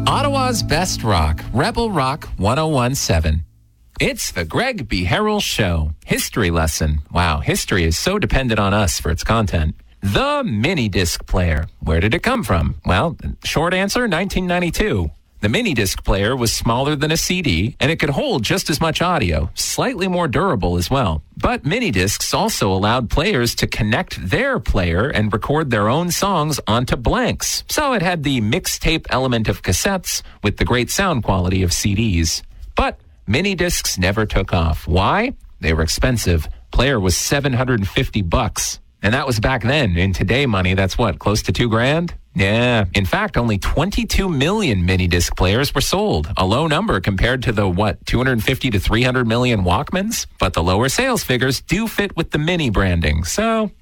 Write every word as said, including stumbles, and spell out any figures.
Ottawa's best rock, Rebel Rock ten seventeen. It's the Greg B. Harrell Show. History lesson. Wow, history is so dependent on us for its content. The mini disc player. Where did it come from? Well, short answer, nineteen ninety-two. The mini disc player was smaller than a C D, and it could hold just as much audio, slightly more durable as well. But mini discs also allowed players to connect their player and record their own songs onto blanks. So it had the mixtape element of cassettes with the great sound quality of C Ds. But mini discs never took off. Why? They were expensive. Player was seven hundred fifty bucks. And that was back then. In today money, that's what, close to two grand? Yeah. In fact, only twenty-two million mini disc players were sold. A low number compared to the, what, two hundred fifty to three hundred million Walkmans? But the lower sales figures do fit with the mini branding. So